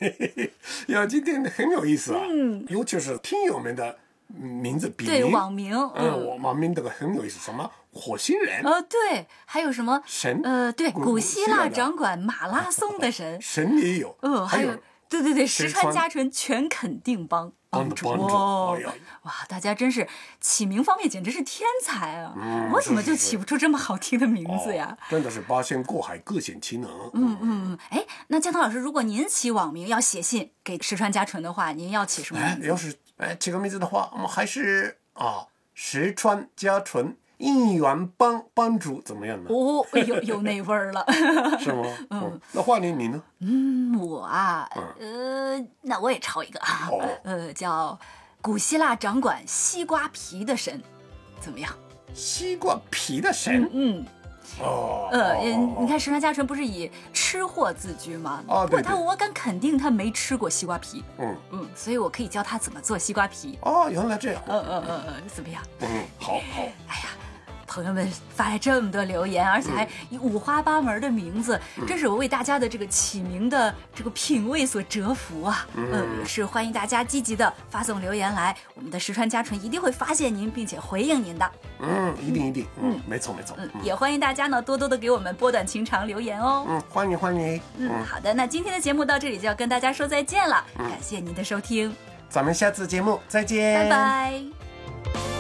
呀，今天很有意思啊，尤其是听友们的名字笔名， 对，网名， 网名这个很有意思，什么火星人， 对，还有什么神， 对，古希腊掌管马拉松的神， 神也有， 还有对，石川佳纯全肯定帮主，哇，大家真是起名方面简直是天才啊！我怎么就起不出这么好听的名字呀？ 真的是八仙过海，各显其能。 哎，那江涛老师，如果您起网名要写信给石川佳纯的话，您要起什么名字？ 要是起个名字的话，我们还是石川佳纯应援帮主怎么样呢？ 有那味儿了， 是吗？那换你呢？ 我啊，那我也抄一个叫古希腊掌管西瓜皮的神，怎么样？ 西瓜皮的神？ 你看石川佳纯不是以吃货自居吗？ 对， 我敢肯定他没吃过西瓜皮。所以我可以教他怎么做西瓜皮。 原来这样。 怎么样？ 好。 哎呀，朋友们发来这么多留言，而且还五花八门的名字，真是我为大家的这个起名的这个品味所折服啊！是欢迎大家积极的发送留言来，我们的石川佳纯一定会发现您，并且回应您的。 一定。没错。 也欢迎大家呢多多的给我们拨短情长留言哦。 欢迎。 好的，那今天的节目到这里就要跟大家说再见了，感谢您的收听， 咱们下次节目再见， 拜拜。